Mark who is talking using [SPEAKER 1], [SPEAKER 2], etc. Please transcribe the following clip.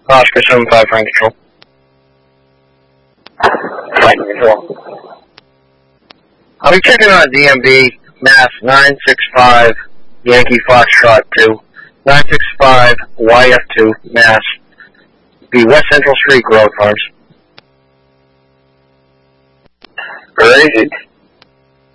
[SPEAKER 1] Oscar 75 Frank Control.
[SPEAKER 2] Frank Control.
[SPEAKER 1] I'll be checking on DMB, Mass 965, Yankee Foxtrot 2, 965, YF2, Mass. Be West Central Street, Grove Farms.
[SPEAKER 2] Where is it?